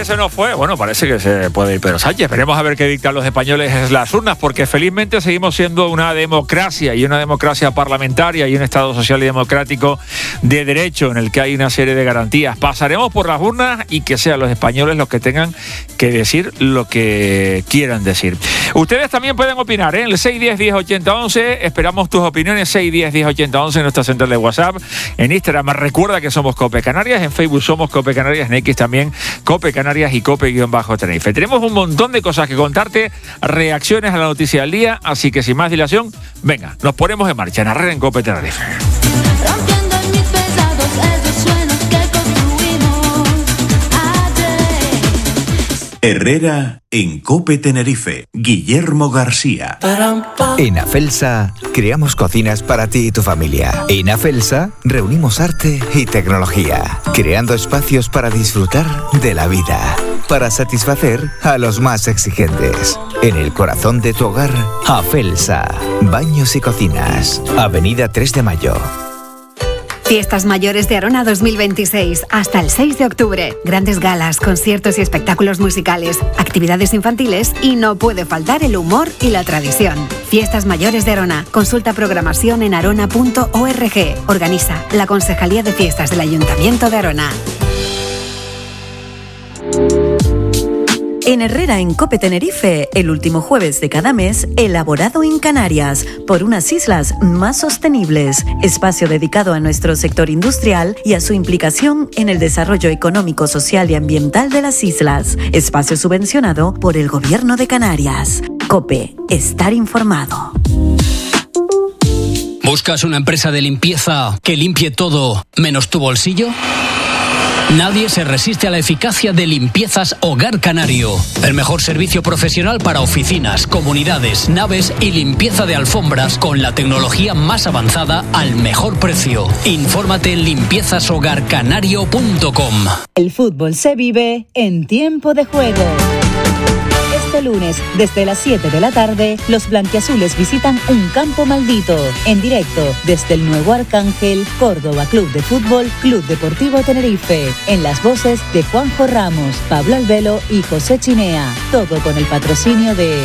que se nos fue. Bueno, parece que se puede ir Pedro Sánchez. Veremos a ver qué dictan los españoles en las urnas, porque felizmente seguimos siendo una democracia y una democracia parlamentaria y un Estado social y democrático de derecho en el que hay una serie de garantías. Pasaremos por las urnas y que sean los españoles los que tengan que decir lo que quieran decir. Ustedes también pueden opinar, ¿eh? En el 610-1080-11. Esperamos tus opiniones. 610-1080-11 en nuestra central de WhatsApp. En Instagram recuerda que somos Cope Canarias. En Facebook somos Cope Canarias. En X también Cope Canarias y Cope-Tenerife. Tenemos un montón de cosas que contarte, reacciones a la noticia del día, así que sin más dilación, venga, nos ponemos en marcha en Herrera en Cope Tenerife. Herrera en Cope Tenerife. Guillermo García. En Afelsa creamos cocinas para ti y tu familia. En Afelsa reunimos arte y tecnología, creando espacios para disfrutar de la vida, para satisfacer a los más exigentes. En el corazón de tu hogar, Afelsa. Baños y cocinas. Avenida 3 de Mayo. Fiestas Mayores de Arona 2026, hasta el 6 de octubre. Grandes galas, conciertos y espectáculos musicales, actividades infantiles y no puede faltar el humor y la tradición. Fiestas Mayores de Arona. Consulta programación en arona.org. Organiza la Concejalía de Fiestas del Ayuntamiento de Arona. En Herrera en Cope Tenerife, el último jueves de cada mes, elaborado en Canarias, por unas islas más sostenibles. Espacio dedicado a nuestro sector industrial y a su implicación en el desarrollo económico, social y ambiental de las islas. Espacio subvencionado por el Gobierno de Canarias. Cope, estar informado. ¿Buscas una empresa de limpieza que limpie todo menos tu bolsillo? Nadie se resiste a la eficacia de Limpiezas Hogar Canario. El mejor servicio profesional para oficinas, comunidades, naves y limpieza de alfombras con la tecnología más avanzada al mejor precio. Infórmate en limpiezashogarcanario.com. El fútbol se vive en tiempo de juego. Este lunes, desde las 7 de la tarde, los blanquiazules visitan un campo maldito. En directo, desde el Nuevo Arcángel, Córdoba Club de Fútbol, Club Deportivo Tenerife. En las voces de Juanjo Ramos, Pablo Albelo y José Chinea. Todo con el patrocinio de...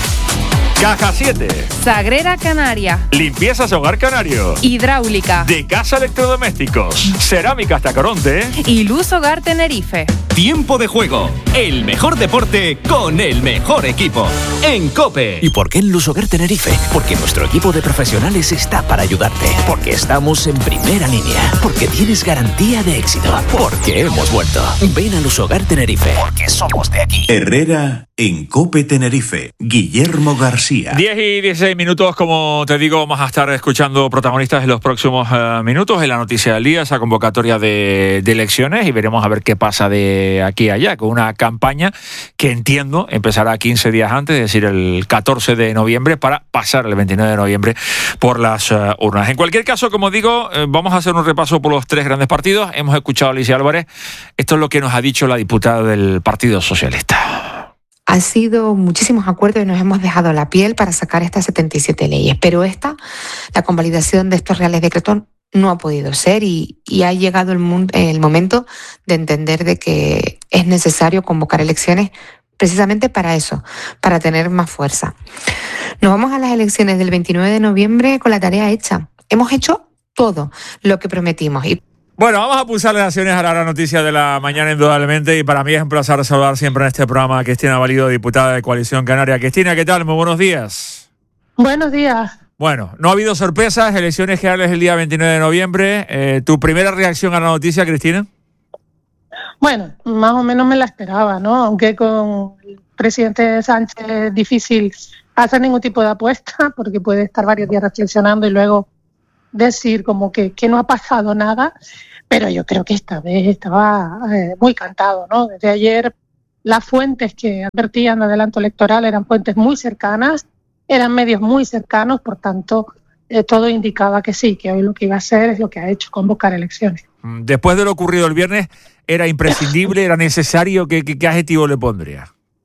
Caja 7. Sagrera Canaria. Limpiezas Hogar Canario. Hidráulica. De Casa Electrodomésticos. Cerámicas Tacoronte. Y Luz Hogar Tenerife. Tiempo de juego. El mejor deporte con el mejor equipo. En COPE. ¿Y por qué en Luz Hogar Tenerife? Porque nuestro equipo de profesionales está para ayudarte. Porque estamos en primera línea. Porque tienes garantía de éxito. Porque hemos vuelto. Ven a Luz Hogar Tenerife. Porque somos de aquí. Herrera en Cope Tenerife. Guillermo García. 10 y 16 minutos, como te digo, vamos a estar escuchando protagonistas en los próximos minutos en la noticia del día, esa convocatoria de elecciones, y veremos a ver qué pasa de aquí a allá, con una campaña que entiendo empezará 15 días antes, es decir, el 14 de noviembre, para pasar el 29 de noviembre por las urnas. En cualquier caso, como digo, vamos a hacer un repaso por los tres grandes partidos. Hemos escuchado a Alicia Álvarez. Esto es lo que nos ha dicho la diputada del Partido Socialista. Ha sido muchísimos acuerdos y nos hemos dejado la piel para sacar estas 77 leyes, pero la convalidación de estos reales decretos no ha podido ser y ha llegado el momento de entender de que es necesario convocar elecciones precisamente para eso, para tener más fuerza. Nos vamos a las elecciones del 29 de noviembre con la tarea hecha. Hemos hecho todo lo que prometimos y bueno, vamos a pulsar las acciones a la noticia de la mañana, indudablemente, y para mí es un placer saludar siempre en este programa a Cristina Valido, diputada de Coalición Canaria. Cristina, ¿qué tal? Muy buenos días. Buenos días. Bueno, no ha habido sorpresas, elecciones generales el día 29 de noviembre. ¿Tu primera reacción a la noticia, Cristina? Bueno, más o menos me la esperaba, ¿no? Aunque con el presidente Sánchez es difícil hacer ningún tipo de apuesta, porque puede estar varios días reflexionando y luego decir como que no ha pasado nada. Pero yo creo que esta vez estaba muy cantado, ¿no? Desde ayer las fuentes que advertían de adelanto electoral eran fuentes muy cercanas, eran medios muy cercanos, por tanto, todo indicaba que sí, que hoy lo que iba a hacer es lo que ha hecho, convocar elecciones. Después de lo ocurrido el viernes, ¿era imprescindible, era necesario? ¿Qué adjetivo le pondría?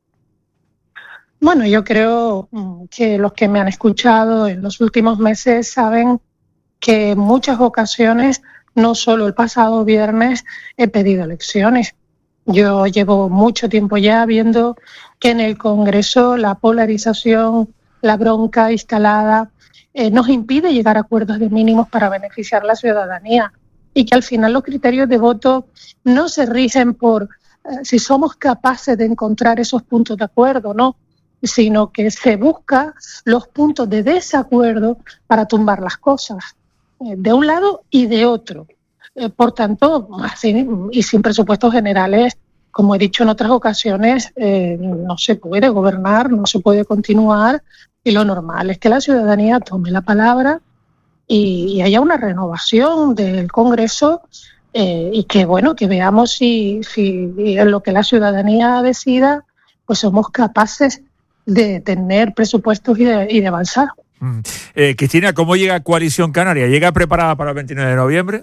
Bueno, yo creo que los que me han escuchado en los últimos meses saben que en muchas ocasiones, no solo el pasado viernes, he pedido elecciones. Yo llevo mucho tiempo ya viendo que en el Congreso la polarización, la bronca instalada, nos impide llegar a acuerdos de mínimos para beneficiar a la ciudadanía, y que al final los criterios de voto no se rigen por si somos capaces de encontrar esos puntos de acuerdo, no, sino que se busca los puntos de desacuerdo para tumbar las cosas, de un lado y de otro. Por tanto, así, y sin presupuestos generales, como he dicho en otras ocasiones, no se puede gobernar, no se puede continuar, y lo normal es que la ciudadanía tome la palabra y haya una renovación del Congreso, y que bueno, que veamos si en lo que la ciudadanía decida, pues somos capaces de tener presupuestos y de avanzar. Cristina, ¿cómo llega Coalición Canaria? ¿Llega preparada para el 29 de noviembre?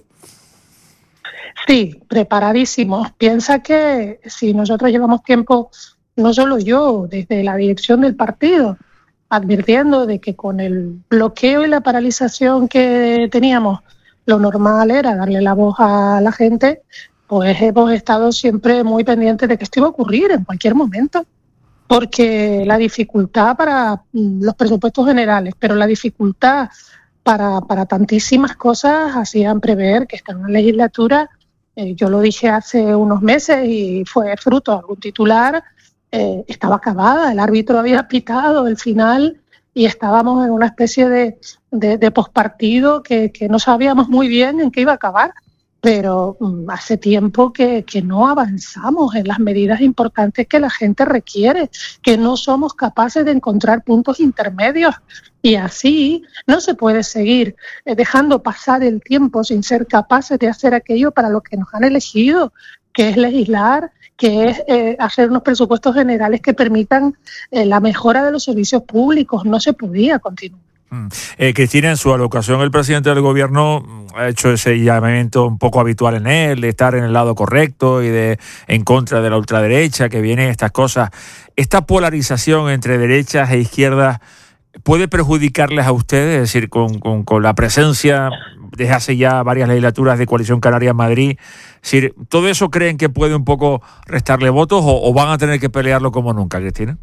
Sí, preparadísimos. Piensa que si nosotros llevamos tiempo, no solo yo, desde la dirección del partido, advirtiendo de que con el bloqueo y la paralización que teníamos, lo normal era darle la voz a la gente, pues hemos estado siempre muy pendientes de que esto iba a ocurrir en cualquier momento, porque la dificultad para los presupuestos generales, pero la dificultad para tantísimas cosas hacían prever que esta es una legislatura, yo lo dije hace unos meses y fue fruto de algún titular, estaba acabada, el árbitro había pitado el final y estábamos en una especie de pospartido que no sabíamos muy bien en qué iba a acabar, pero hace tiempo que no avanzamos en las medidas importantes que la gente requiere, que no somos capaces de encontrar puntos intermedios, y así no se puede seguir dejando pasar el tiempo sin ser capaces de hacer aquello para lo que nos han elegido, que es legislar, que es hacer unos presupuestos generales que permitan la mejora de los servicios públicos. No se podía continuar. Cristina, en su alocución el presidente del gobierno ha hecho ese llamamiento un poco habitual en él, de estar en el lado correcto y de en contra de la ultraderecha, que vienen estas cosas. ¿Esta polarización entre derechas e izquierdas puede perjudicarles a ustedes? Es decir, con la presencia desde hace ya varias legislaturas de Coalición Canaria en Madrid, es decir, ¿todo eso creen que puede un poco restarle votos o van a tener que pelearlo como nunca, Cristina?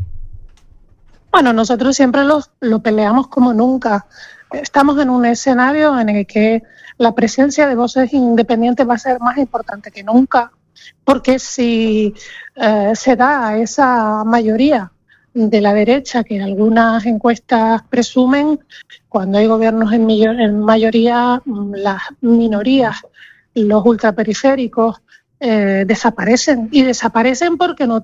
Bueno, nosotros siempre lo peleamos como nunca. Estamos en un escenario en el que la presencia de voces independientes va a ser más importante que nunca, porque si se da esa mayoría de la derecha que algunas encuestas presumen, cuando hay gobiernos en mayoría, las minorías, los ultraperiféricos, desaparecen, y desaparecen porque no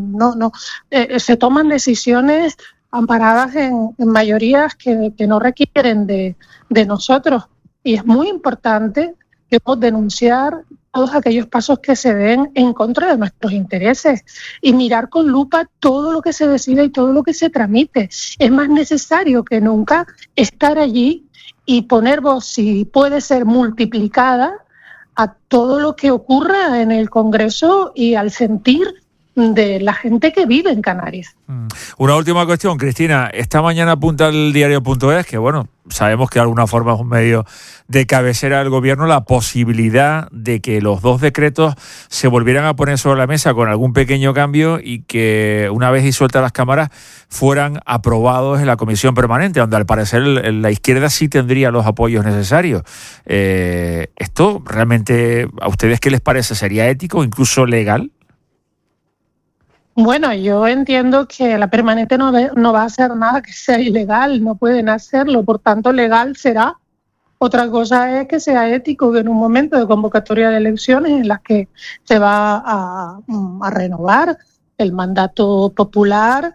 se toman decisiones amparadas en mayorías que no requieren de nosotros, y es muy importante que podamos denunciar todos aquellos pasos que se den en contra de nuestros intereses y mirar con lupa todo lo que se decida y todo lo que se tramite. Es más necesario que nunca estar allí y poner voz, si puede ser multiplicada, a todo lo que ocurra en el Congreso y al sentir de la gente que vive en Canarias. Una última cuestión, Cristina. Esta mañana apunta el diario.es que, bueno, sabemos que de alguna forma es un medio de cabecera del gobierno, la posibilidad de que los dos decretos se volvieran a poner sobre la mesa con algún pequeño cambio y que, una vez disueltas las cámaras, fueran aprobados en la comisión permanente, donde al parecer la izquierda sí tendría los apoyos necesarios. ¿Esto realmente a ustedes qué les parece? ¿Sería ético, incluso legal? Bueno, yo entiendo que la permanente no va a hacer nada que sea ilegal, no pueden hacerlo, por tanto legal será. Otra cosa es que sea ético, que en un momento de convocatoria de elecciones en las que se va a renovar el mandato popular,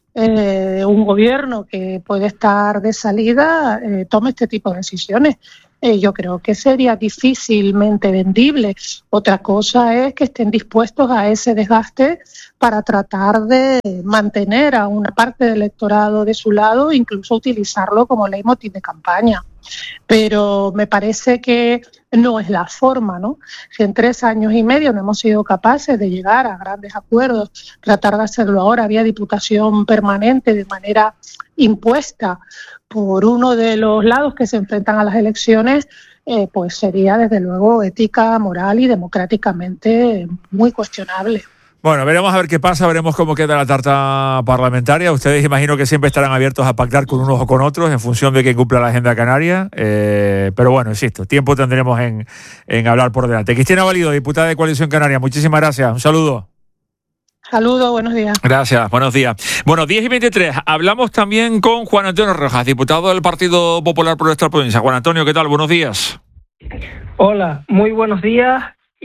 un gobierno que puede estar de salida tome este tipo de decisiones. Yo creo que sería difícilmente vendible. Otra cosa es que estén dispuestos a ese desgaste para tratar de mantener a una parte del electorado de su lado, incluso utilizarlo como leitmotiv de campaña. Pero me parece que no es la forma, ¿no? Si en 3 años y medio no hemos sido capaces de llegar a grandes acuerdos, tratar de hacerlo ahora vía diputación permanente de manera impuesta por uno de los lados que se enfrentan a las elecciones, pues sería desde luego ética, moral y democráticamente muy cuestionable. Bueno, veremos a ver qué pasa, veremos cómo queda la tarta parlamentaria. Ustedes imagino que siempre estarán abiertos a pactar con unos o con otros en función de que cumpla la agenda canaria. Pero bueno, insisto, tiempo tendremos en hablar por delante. Cristina Valido, diputada de Coalición Canaria, muchísimas gracias. Un saludo. Saludos, buenos días. Gracias, buenos días. Bueno, 10:23. Hablamos también con Juan Antonio Rojas, diputado del Partido Popular por nuestra provincia. Juan Antonio, ¿qué tal? Buenos días. Hola, muy buenos días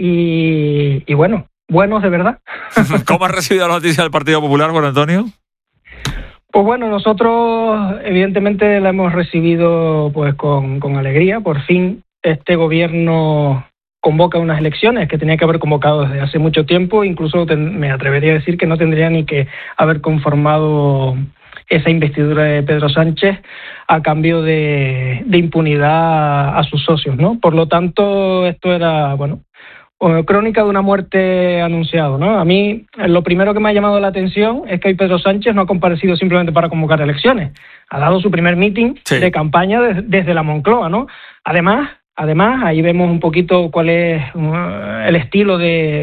y bueno, buenos de verdad. ¿Cómo has recibido la noticia del Partido Popular, Juan Antonio? Pues bueno, nosotros evidentemente la hemos recibido pues con alegría. Por fin este gobierno convoca unas elecciones que tenía que haber convocado desde hace mucho tiempo. Incluso me atrevería a decir que no tendría ni que haber conformado esa investidura de Pedro Sánchez a cambio de impunidad a sus socios, ¿no? Por lo tanto, esto era, bueno, crónica de una muerte anunciada, ¿no? A mí lo primero que me ha llamado la atención es que hoy Pedro Sánchez no ha comparecido simplemente para convocar elecciones. Ha dado su primer meeting de campaña desde la Moncloa, ¿no? Además, ahí vemos un poquito cuál es el estilo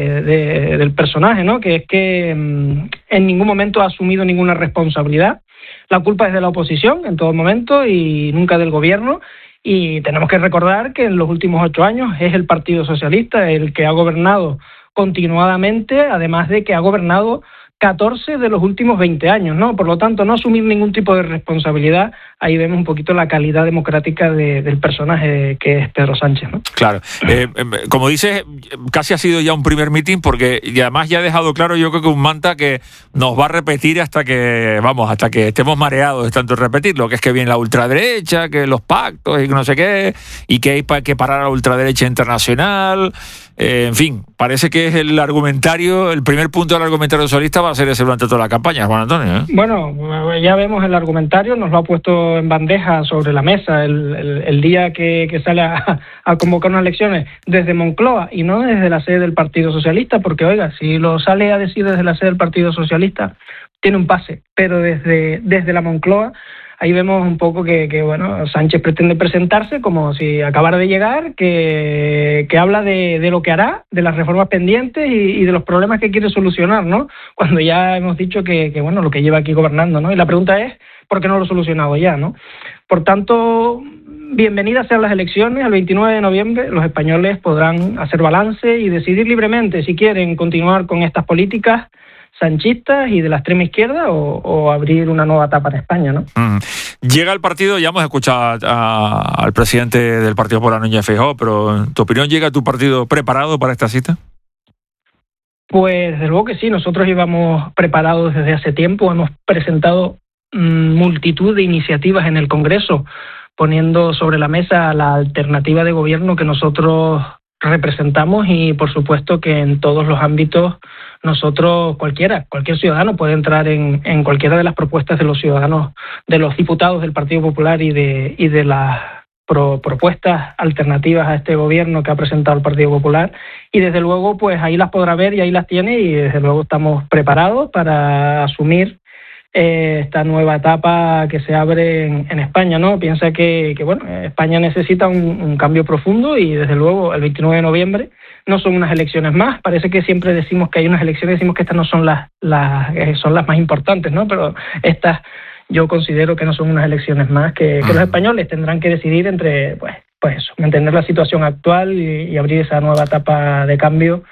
del personaje, ¿no? Que es que en ningún momento ha asumido ninguna responsabilidad. La culpa es de la oposición en todo momento y nunca del gobierno. Y tenemos que recordar que en los últimos 8 años es el Partido Socialista el que ha gobernado continuadamente, además de que ha gobernado 14 de los últimos 20 años, ¿no? Por lo tanto, no asumir ningún tipo de responsabilidad, ahí vemos un poquito la calidad democrática del personaje que es Pedro Sánchez, ¿no? Claro. Como dices, casi ha sido ya un primer mitin, porque y además ya ha dejado claro, yo creo que un manta que nos va a repetir hasta que estemos mareados de tanto repetirlo, que es que viene la ultraderecha, que los pactos y que no sé qué, y que hay que parar a la ultraderecha internacional. En fin, parece que es el primer punto del argumentario socialista va a ser ese durante toda la campaña, Juan Antonio, ¿eh? Bueno, ya vemos el argumentario, nos lo ha puesto en bandeja sobre la mesa el día que sale a convocar unas elecciones desde Moncloa y no desde la sede del Partido Socialista, porque oiga, si lo sale a decir desde la sede del Partido Socialista, tiene un pase, pero desde la Moncloa, ahí vemos un poco que bueno, Sánchez pretende presentarse como si acabara de llegar, que habla de lo que hará, de las reformas pendientes y de los problemas que quiere solucionar, ¿no? Cuando ya hemos dicho que bueno, lo que lleva aquí gobernando, ¿no? Y la pregunta es, ¿por qué no lo ha solucionado ya, no? Por tanto, bienvenidas sean las elecciones. El 29 de noviembre los españoles podrán hacer balance y decidir libremente si quieren continuar con estas políticas sanchistas y de la extrema izquierda o abrir una nueva etapa en España, ¿no? Llega el partido, ya hemos escuchado al presidente del Partido Popular, Núñez Feijóo, pero en tu opinión, ¿llega tu partido preparado para esta cita? Pues desde luego que sí, nosotros íbamos preparados desde hace tiempo, hemos presentado multitud de iniciativas en el Congreso, poniendo sobre la mesa la alternativa de gobierno que nosotros representamos y por supuesto que en todos los ámbitos nosotros, cualquier ciudadano puede entrar en cualquiera de las propuestas de los ciudadanos, de los diputados del Partido Popular y de las propuestas alternativas a este gobierno que ha presentado el Partido Popular, y desde luego pues ahí las podrá ver y ahí las tiene, y desde luego estamos preparados para asumir esta nueva etapa que se abre en España, ¿no? Piensa que bueno, España necesita un cambio profundo y desde luego el 29 de noviembre no son unas elecciones más. Parece que siempre decimos que hay unas elecciones, decimos que estas no son las más importantes, ¿no? Pero estas yo considero que no son unas elecciones más, que los españoles tendrán que decidir entre pues eso, mantener la situación actual y abrir esa nueva etapa de cambio,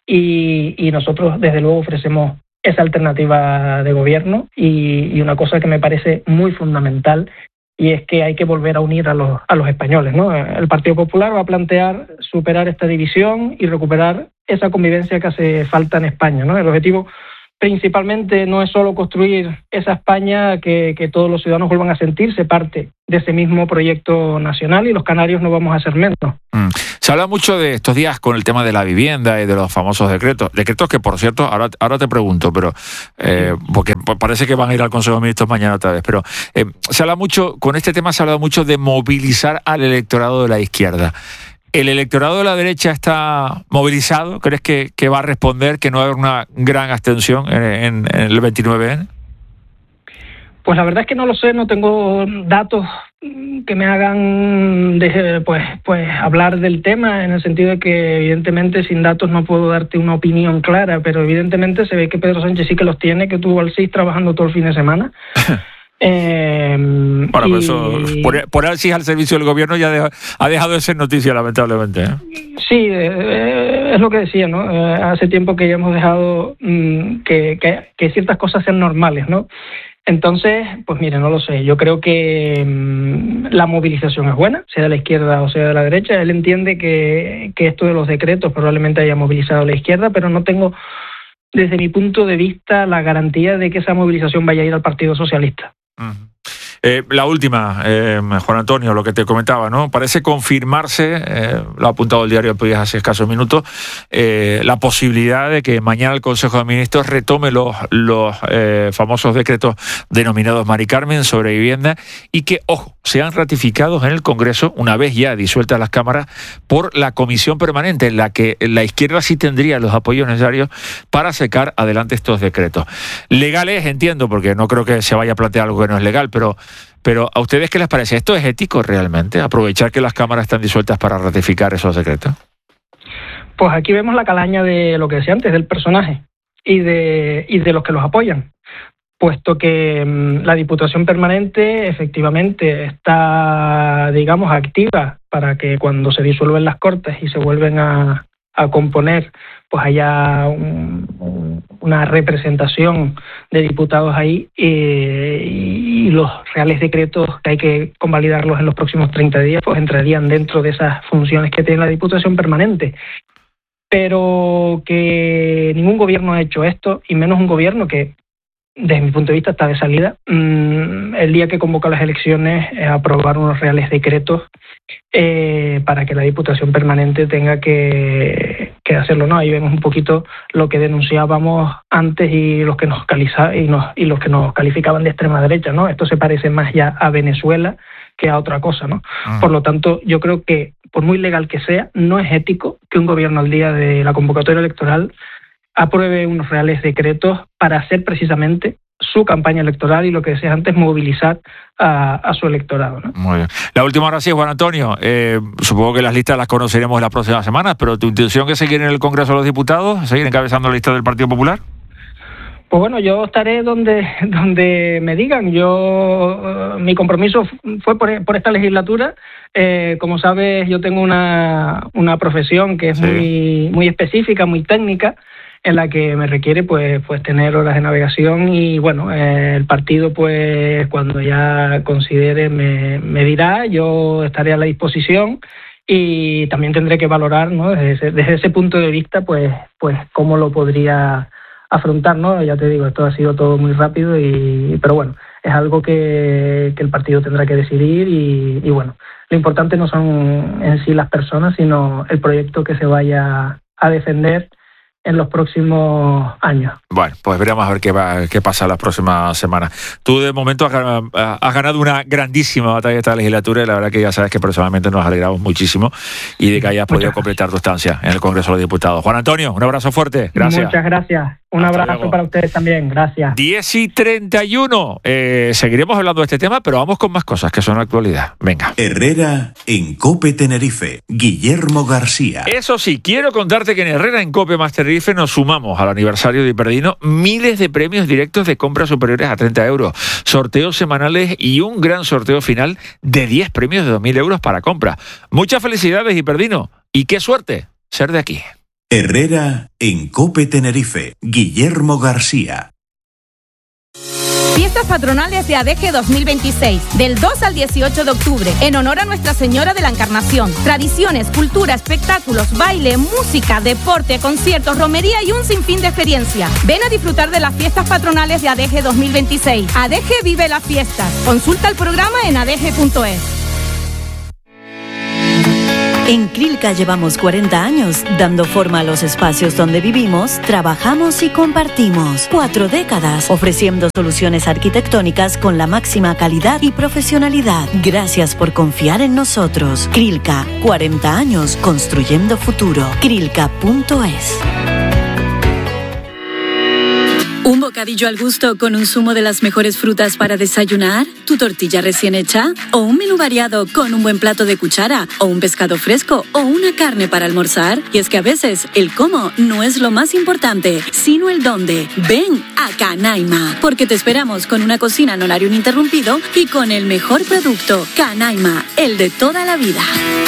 y nosotros desde luego ofrecemos esa alternativa de gobierno y una cosa que me parece muy fundamental, y es que hay que volver a unir a los españoles, ¿no? El Partido Popular va a plantear superar esta división y recuperar esa convivencia que hace falta en España, ¿no? El objetivo principalmente no es solo construir esa España que todos los ciudadanos vuelvan a sentirse parte de ese mismo proyecto nacional, y los canarios no vamos a ser menos. Se habla mucho de estos días con el tema de la vivienda y de los famosos decretos que, por cierto, ahora te pregunto, pero porque parece que van a ir al Consejo de Ministros mañana otra vez, pero se habla mucho, con este tema se habla mucho de movilizar al electorado de la izquierda. ¿El electorado de la derecha está movilizado? ¿Crees que va a responder, que no va a haber una gran abstención en el 29N? Pues la verdad es que no lo sé, no tengo datos que me hagan pues hablar del tema, en el sentido de que evidentemente sin datos no puedo darte una opinión clara, pero evidentemente se ve que Pedro Sánchez sí que los tiene, que tuvo al CIS trabajando todo el fin de semana. Bueno, pero eso, poner al CIS al servicio del gobierno ya ha dejado de ser noticia, lamentablemente, ¿eh? Sí, es lo que decía, ¿no? Hace tiempo que ya hemos dejado que ciertas cosas sean normales, ¿no? Entonces, pues mire, no lo sé. Yo creo que la movilización es buena, sea de la izquierda o sea de la derecha. Él entiende que esto de los decretos probablemente haya movilizado a la izquierda, pero no tengo, desde mi punto de vista, la garantía de que esa movilización vaya a ir al Partido Socialista. La última, Juan Antonio, lo que te comentaba, ¿no? Parece confirmarse, lo ha apuntado el diario El País hace escasos minutos, la posibilidad de que mañana el Consejo de Ministros retome los famosos decretos denominados Mari Carmen sobre vivienda y que, ojo, sean ratificados en el Congreso, una vez ya disueltas las cámaras, por la comisión permanente, en la que la izquierda sí tendría los apoyos necesarios para sacar adelante estos decretos. Legales, entiendo, porque no creo que se vaya a plantear algo que no es legal, pero ¿a ustedes qué les parece? ¿Esto es ético realmente? ¿Aprovechar que las cámaras están disueltas para ratificar esos decretos? Pues aquí vemos la calaña de lo que decía antes, del personaje y de los que los apoyan, puesto que la Diputación Permanente efectivamente está, digamos, activa para que cuando se disuelven las Cortes y se vuelven a componer, pues haya una representación de diputados ahí y los reales decretos, que hay que convalidarlos en los próximos 30 días, pues entrarían dentro de esas funciones que tiene la Diputación Permanente. Pero que ningún gobierno ha hecho esto, y menos un gobierno que, desde mi punto de vista, está de salida. El día que convoca las elecciones, aprobar unos reales decretos para que la Diputación Permanente tenga que hacerlo, ¿no? Ahí vemos un poquito lo que denunciábamos antes y los que nos calificaban de extrema derecha, ¿no? Esto se parece más ya a Venezuela que a otra cosa, ¿no? Por lo tanto, yo creo que, por muy legal que sea, no es ético que un gobierno al día de la convocatoria electoral apruebe unos reales decretos para hacer precisamente su campaña electoral y, lo que decía antes, movilizar a su electorado, ¿no? Muy bien. La última ahora sí, Juan Antonio. Supongo que las listas las conoceremos las próximas semanas, pero ¿tu intención es seguir en el Congreso de los Diputados, seguir encabezando la lista del Partido Popular? Pues bueno, yo estaré donde me digan. Mi compromiso fue por esta legislatura. Como sabes, yo tengo una profesión que es muy específica, muy técnica, en la que me requiere pues tener horas de navegación, y bueno, el partido, pues cuando ya considere me dirá. Yo estaré a la disposición y también tendré que valorar, ¿no? Desde ese punto de vista, pues cómo lo podría afrontar, ¿no? Ya te digo, esto ha sido todo muy rápido, pero bueno, es algo que el partido tendrá que decidir, y bueno, lo importante no son en sí las personas, sino el proyecto que se vaya a defender en los próximos años. Bueno, pues veremos a ver qué pasa las próximas semanas. Tú de momento has ganado una grandísima batalla esta legislatura, y la verdad que ya sabes que personalmente nos alegramos muchísimo y de que hayas podido completar tu estancia en el Congreso de los Diputados. Juan Antonio, un abrazo fuerte. Gracias. Muchas gracias. Un abrazo para ustedes también. Gracias. 10:31. Seguiremos hablando de este tema, pero vamos con más cosas que son actualidad. Venga. Herrera en COPE Tenerife. Guillermo García. Eso sí, quiero contarte que en Herrera en COPE más Tenerife nos sumamos al aniversario de Hiperdino, miles de premios directos de compras superiores a 30 euros, sorteos semanales y un gran sorteo final de 10 premios de 2.000 euros para compra. Muchas felicidades, Hiperdino, y qué suerte ser de aquí. Herrera en COPE Tenerife. Guillermo García. Fiestas patronales de ADG 2026, del 2 al 18 de octubre, en honor a Nuestra Señora de la Encarnación. Tradiciones, cultura, espectáculos, baile, música, deporte, conciertos, romería y un sinfín de experiencias. Ven a disfrutar de las fiestas patronales de ADG 2026. ADG vive las fiestas. Consulta el programa en adg.es. En Crilca llevamos 40 años dando forma a los espacios donde vivimos, trabajamos y compartimos. 4 décadas ofreciendo soluciones arquitectónicas con la máxima calidad y profesionalidad. Gracias por confiar en nosotros. Crilca, 40 años construyendo futuro. Crilca.es. Un bocadillo bocadillo al gusto con un zumo de las mejores frutas para desayunar? ¿Tu tortilla recién hecha? ¿O un menú variado con un buen plato de cuchara? ¿O un pescado fresco? ¿O una carne para almorzar? Y es que a veces el cómo no es lo más importante, sino el dónde. Ven a Canaima, porque te esperamos con una cocina en horario ininterrumpido y con el mejor producto. Canaima, el de toda la vida.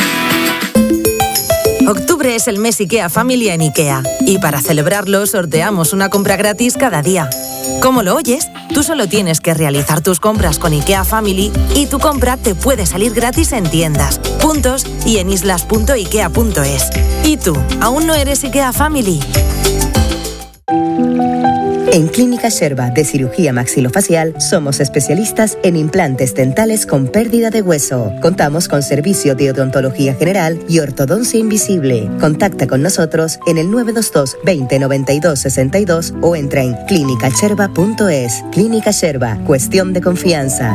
Octubre es el mes IKEA Family en IKEA. Y para celebrarlo sorteamos una compra gratis cada día. ¿Cómo lo oyes? Tú solo tienes que realizar tus compras con IKEA Family y tu compra te puede salir gratis en tiendas, puntos y en islas.ikea.es. ¿Y tú, aún no eres IKEA Family? En Clínica Sherba de Cirugía Maxilofacial somos especialistas en implantes dentales con pérdida de hueso. Contamos con servicio de odontología general y ortodoncia invisible. Contacta con nosotros en el 922 20 92 62 o entra en clinicasherba.es. Clínica Sherba, cuestión de confianza.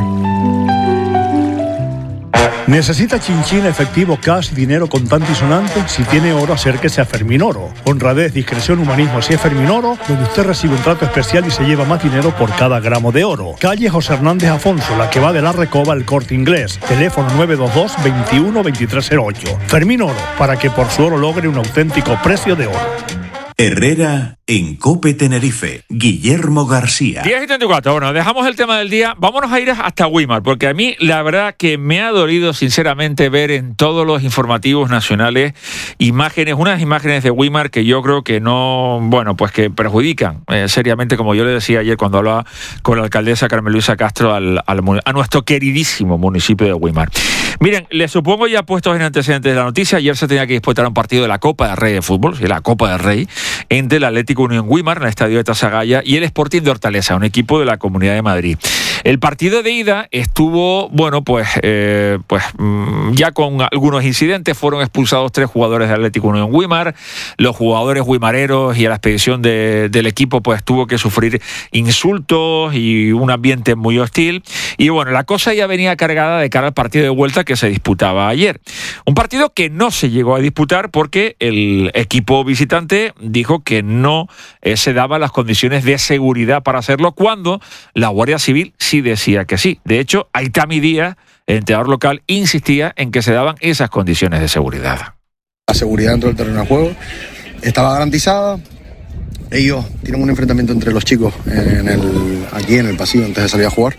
¿Necesita chinchín, efectivo, cash, dinero contante y sonante? Si tiene oro, acérquese a Fermín Oro. Honradez, discreción, humanismo, así es Fermín Oro, donde usted recibe un trato especial y se lleva más dinero por cada gramo de oro. Calle José Hernández Afonso, la que va de la Recoba al Corte Inglés. Teléfono 922 21 2308. Fermín Oro, para que por su oro logre un auténtico precio de oro. Herrera en COPE Tenerife. Guillermo García. 10:34. Bueno, dejamos el tema del día. Vámonos a ir hasta Weimar, porque a mí la verdad que me ha dolido sinceramente ver en todos los informativos nacionales unas imágenes de Weimar que yo creo que no, bueno, pues que perjudican seriamente, como yo le decía ayer cuando hablaba con la alcaldesa Carmen Luisa Castro a nuestro queridísimo municipio de Weimar. Miren, les supongo ya puestos en antecedentes de la noticia, ayer se tenía que disputar un partido de la Copa del Rey de fútbol, la Copa del Rey, entre el Atlético Unión Weimar en el estadio de Tasagaya y el Sporting de Hortaleza, un equipo de la Comunidad de Madrid. El partido de ida estuvo, bueno, ya con algunos incidentes. Fueron expulsados 3 jugadores del Atlético Unión Weimar. Los jugadores wimareros y a la expedición del equipo pues tuvo que sufrir insultos y un ambiente muy hostil. Y bueno, la cosa ya venía cargada de cara al partido de vuelta que se disputaba ayer. Un partido que no se llegó a disputar porque el equipo visitante dijo que no se daban las condiciones de seguridad para hacerlo, cuando la Guardia Civil sí decía que sí. De hecho, Aitami Díaz, el entrenador local, insistía en que se daban esas condiciones de seguridad. La seguridad dentro del terreno de juego estaba garantizada. Ellos tienen un enfrentamiento entre los chicos aquí en el pasillo antes de salir a jugar.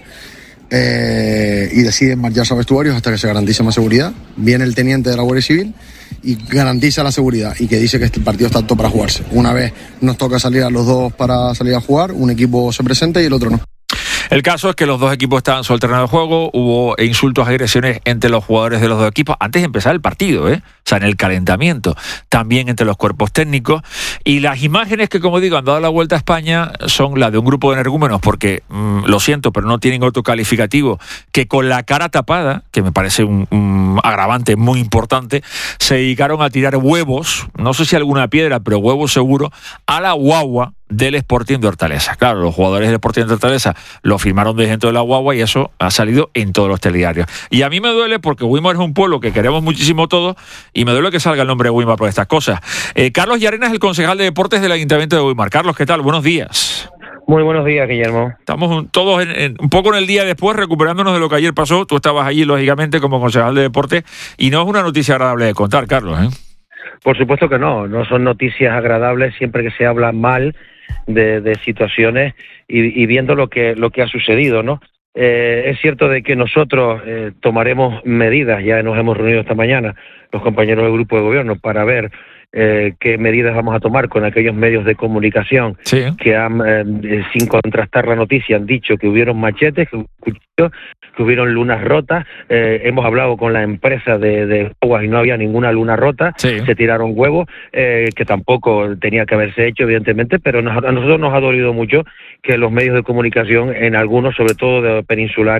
Y deciden marcharse a vestuarios hasta que se garantice más seguridad. Viene el teniente de la Guardia Civil y garantiza la seguridad y que dice que este partido está apto para jugarse. Una vez nos toca salir a los dos para salir a jugar, un equipo se presenta y el otro no. El caso es que los dos equipos estaban sobre el terreno de juego, hubo insultos, agresiones entre los jugadores de los dos equipos antes de empezar el partido, o sea, en el calentamiento, también entre los cuerpos técnicos. Y las imágenes que, como digo, han dado la vuelta a España son las de un grupo de energúmenos, porque, lo siento, pero no tienen otro calificativo, que con la cara tapada, que me parece un agravante muy importante, se dedicaron a tirar huevos, no sé si alguna piedra, pero huevos seguro, a la guagua del Sporting de Hortaleza. Claro, los jugadores del Sporting de Hortaleza lo firmaron de dentro de la guagua y eso ha salido en todos los telediarios. Y a mí me duele porque Weimar es un pueblo que queremos muchísimo todos y me duele que salga el nombre de Weimar por estas cosas. Carlos Llarena es el concejal de deportes del Ayuntamiento de Weimar. Carlos, ¿qué tal? Buenos días. Muy buenos días, Guillermo. Estamos todos un poco en el día después, recuperándonos de lo que ayer pasó. Tú estabas allí, lógicamente, como concejal de deportes, y no es una noticia agradable de contar, Carlos, ¿eh? Por supuesto que no son noticias agradables siempre que se habla mal de situaciones y viendo lo que ha sucedido, ¿no? Es cierto de que nosotros tomaremos medidas, ya nos hemos reunido esta mañana, los compañeros del grupo de gobierno, para ver qué medidas vamos a tomar con aquellos medios de comunicación que han, sin contrastar la noticia, han dicho que hubieron machetes, que hubieron lunas rotas. Hemos hablado con la empresa de aguas y no había ninguna luna rota. Se tiraron huevos, que tampoco tenía que haberse hecho, evidentemente, pero a nosotros nos ha dolido mucho que los medios de comunicación, en algunos, sobre todo de peninsulares,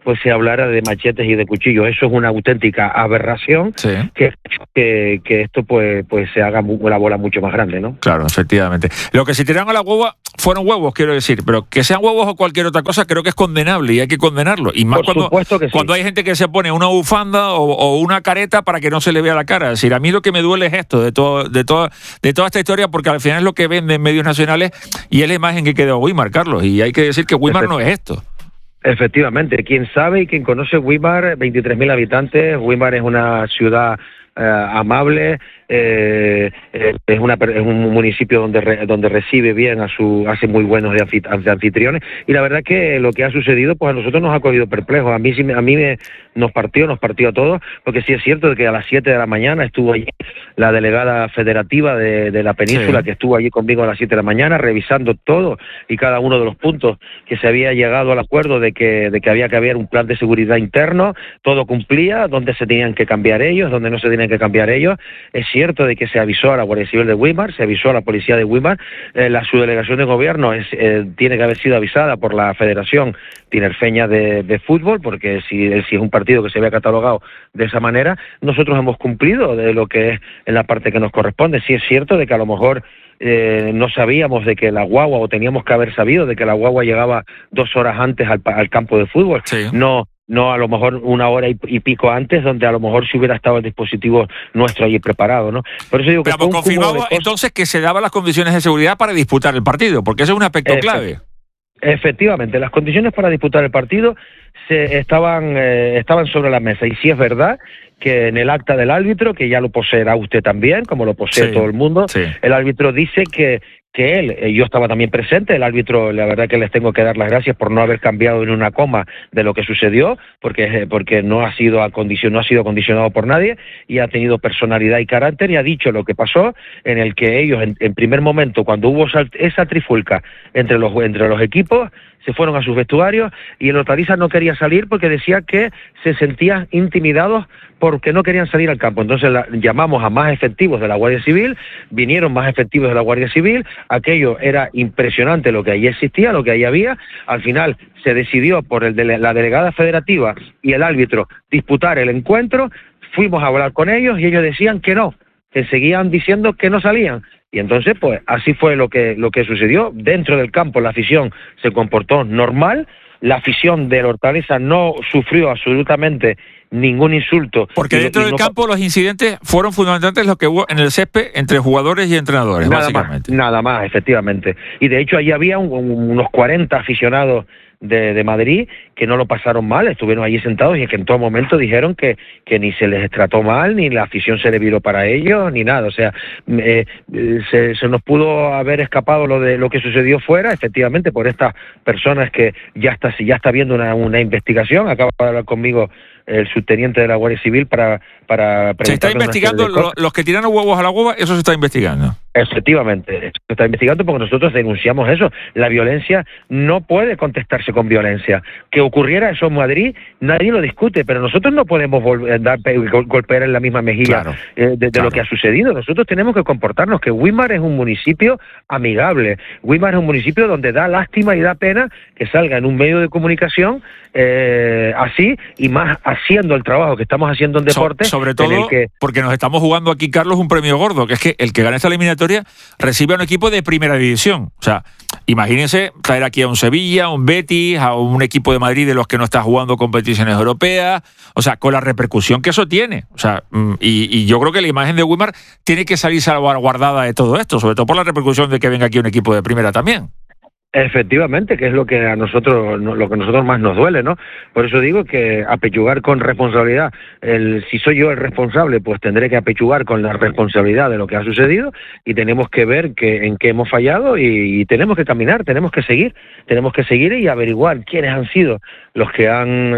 pues se hablara de machetes y de cuchillos. Eso es una auténtica aberración, sí, que esto pues se haga una bola mucho más grande, ¿no? Claro, efectivamente. Lo que se tiraron a la hueva fueron huevos, quiero decir, pero que sean huevos o cualquier otra cosa creo que es condenable y hay que condenarlo. Y más cuando hay gente que se pone una bufanda o una careta para que no se le vea la cara. Es decir, a mí lo que me duele es esto, de toda esta historia, porque al final es lo que venden medios nacionales y es la imagen que quedó Weimar, Carlos, y hay que decir que Weimar no es esto. Efectivamente, quien sabe y quien conoce Weimar, 23.000 habitantes, Weimar es una ciudad amable, es un municipio donde recibe bien hace muy buenos de anfitriones, y la verdad que lo que ha sucedido pues a nosotros nos ha cogido perplejos. A mí nos partió a todos, porque sí es cierto que a las 7 de la mañana estuvo allí la delegada federativa de la península, sí, que estuvo allí conmigo a las 7 de la mañana revisando todo y cada uno de los puntos que se había llegado al acuerdo de que había que haber un plan de seguridad interno, todo cumplía, donde se tenían que cambiar ellos, donde no se tenían que cambiar ellos. Es cierto de que se avisó a la Guardia Civil de Weimar, se avisó a la policía de Weimar, la subdelegación de gobierno tiene que haber sido avisada por la Federación Tinerfeña de Fútbol, porque si es un partido que se había catalogado de esa manera, nosotros hemos cumplido de lo que es en la parte que nos corresponde. Sí es cierto de que a lo mejor no sabíamos de que la guagua, o teníamos que haber sabido de que la guagua llegaba 2 horas antes al campo de fútbol, sí, no a lo mejor 1 hora y pico antes, donde a lo mejor si hubiera estado el dispositivo nuestro allí preparado, ¿no? Por eso digo que pero confirmaba entonces que se daban las condiciones de seguridad para disputar el partido, porque ese es un aspecto clave. Efectivamente, las condiciones para disputar el partido estaban sobre la mesa, y sí es verdad que en el acta del árbitro, que ya lo poseerá usted también, como lo posee todo el mundo, el árbitro dice que yo estaba también presente, el árbitro, la verdad que les tengo que dar las gracias por no haber cambiado en una coma de lo que sucedió, porque no ha sido condicionado por nadie, y ha tenido personalidad y carácter, y ha dicho lo que pasó, en el que ellos en primer momento, cuando hubo esa trifulca entre los equipos, se fueron a sus vestuarios, y el Hortaliza no quería salir porque decía que se sentían intimidados porque no querían salir al campo. Entonces llamamos a más efectivos de la Guardia Civil, vinieron más efectivos de la Guardia Civil, aquello era impresionante lo que allí existía, lo que allí había. Al final se decidió por la delegada federativa y el árbitro disputar el encuentro, fuimos a hablar con ellos y ellos decían que no, que seguían diciendo que no salían. Y entonces, pues, así fue lo que sucedió. Dentro del campo la afición se comportó normal, la afición del Hortaleza no sufrió absolutamente ningún insulto. Porque dentro del campo los incidentes fueron fundamentalmente los que hubo en el césped entre jugadores y entrenadores, básicamente. Nada más, efectivamente. Y de hecho allí había unos 40 aficionados de Madrid que no lo pasaron mal, estuvieron allí sentados y que en todo momento dijeron que ni se les trató mal, ni la afición se le viró para ellos, ni nada. O sea, se nos pudo haber escapado lo que sucedió fuera, efectivamente, por estas personas que ya está viendo una investigación. Acaba de hablar conmigo el subteniente de la Guardia Civil para se está investigando los que tiraron huevos a la hueva, eso se está investigando. Efectivamente, se está investigando porque nosotros denunciamos eso. La violencia no puede contestarse con violencia. Que ocurriera eso en Madrid, nadie lo discute, pero nosotros no podemos golpear en la misma mejilla de lo que ha sucedido. Nosotros tenemos que comportarnos, que Weimar es un municipio amigable. Weimar es un municipio donde da lástima y da pena que salga en un medio de comunicación así, y más haciendo el trabajo que estamos haciendo en deporte. Sobre todo porque nos estamos jugando aquí, Carlos, un premio gordo, que es que el que gane esta eliminatoria recibe a un equipo de primera división. O sea, imagínense traer aquí a un Sevilla, a un Betis, a un equipo de Madrid de los que no está jugando competiciones europeas, o sea, con la repercusión que eso tiene. O sea, y yo creo que la imagen de Weimar tiene que salir salvaguardada de todo esto, sobre todo por la repercusión de que venga aquí un equipo de primera también. Efectivamente, que es lo que a nosotros más nos duele, ¿no? Por eso digo que apechugar con responsabilidad. Si soy yo el responsable, pues tendré que apechugar con la responsabilidad de lo que ha sucedido, y tenemos que ver en qué hemos fallado, y tenemos que caminar, tenemos que seguir y averiguar quiénes han sido los que han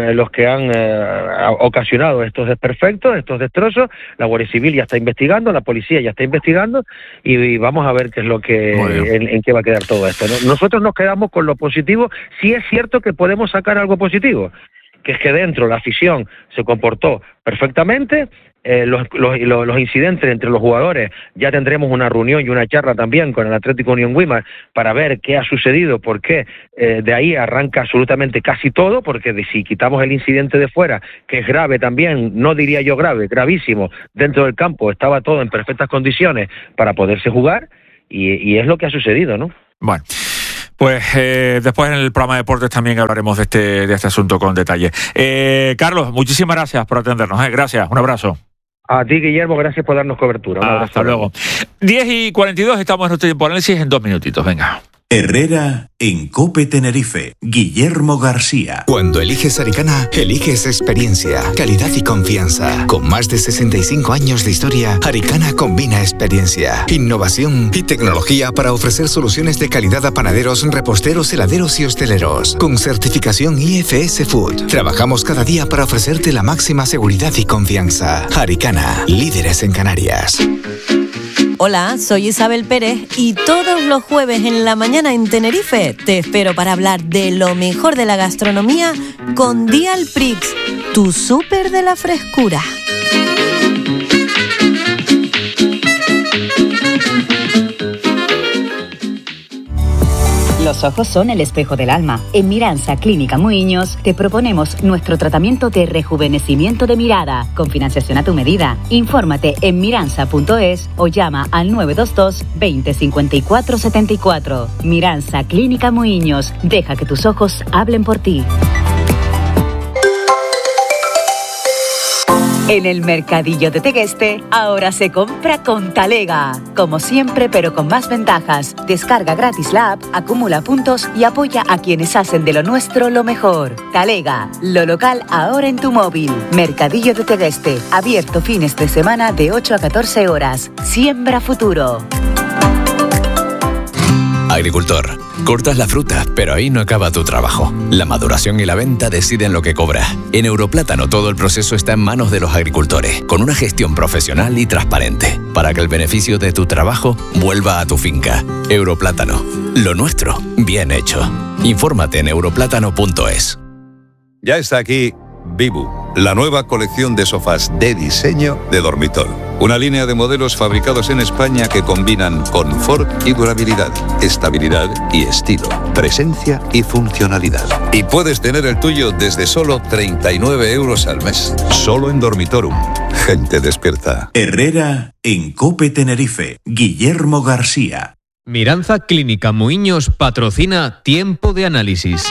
ocasionado estos desperfectos, estos destrozos. La Guardia Civil ya está investigando, la policía ya está investigando, y vamos a ver qué es lo que en qué va a quedar todo esto, ¿no? Nosotros nos quedamos con lo positivo. Sí es cierto que podemos sacar algo positivo, que es que dentro la afición se comportó perfectamente, los incidentes entre los jugadores. Ya tendremos una reunión y una charla también con el Atlético Unión Güímar para ver qué ha sucedido, por qué. De ahí arranca absolutamente casi todo, porque si quitamos el incidente de fuera, que es grave también, no diría yo grave, gravísimo, dentro del campo estaba todo en perfectas condiciones para poderse jugar, y es lo que ha sucedido, ¿no? Bueno, pues después en el programa de deportes también hablaremos de este asunto con detalle. Carlos, muchísimas gracias por atendernos. Gracias, un abrazo. A ti, Guillermo, gracias por darnos cobertura. Hasta luego. 10:42, estamos en nuestro tiempo de análisis en 2 minutitos, venga. Herrera en COPE Tenerife. Guillermo García. Cuando eliges Aricana, eliges experiencia, calidad y confianza. Con más de 65 años de historia, Aricana combina experiencia, innovación y tecnología para ofrecer soluciones de calidad a panaderos, reposteros, heladeros y hosteleros. Con certificación IFS Food, trabajamos cada día para ofrecerte la máxima seguridad y confianza. Aricana, líderes en Canarias. Hola, soy Isabel Pérez y todos los jueves en la mañana en Tenerife te espero para hablar de lo mejor de la gastronomía con Dial Prix, tu súper de la frescura. Los ojos son el espejo del alma. En Miranza Clínica Muiños te proponemos nuestro tratamiento de rejuvenecimiento de mirada con financiación a tu medida. Infórmate en miranza.es o llama al 922 20 54 74. Miranza Clínica Muiños. Deja que tus ojos hablen por ti. En el Mercadillo de Tegueste, ahora se compra con Talega. Como siempre, pero con más ventajas. Descarga gratis la app, acumula puntos y apoya a quienes hacen de lo nuestro lo mejor. Talega, lo local ahora en tu móvil. Mercadillo de Tegueste, abierto fines de semana de 8 a 14 horas. Siembra futuro. Agricultor, cortas la fruta, pero ahí no acaba tu trabajo. La maduración y la venta deciden lo que cobras. En Europlátano todo el proceso está en manos de los agricultores, con una gestión profesional y transparente, para que el beneficio de tu trabajo vuelva a tu finca. Europlátano, lo nuestro, bien hecho. Infórmate en europlátano.es. Ya está aquí Vivu, la nueva colección de sofás de diseño de Dormitol. Una línea de modelos fabricados en España que combinan confort y durabilidad, estabilidad y estilo, presencia y funcionalidad. Y puedes tener el tuyo desde solo 39 euros al mes. Solo en Dormitorum. Gente despierta. Herrera en COPE Tenerife. Guillermo García. Miranza Clínica Muiños patrocina Tiempo de Análisis.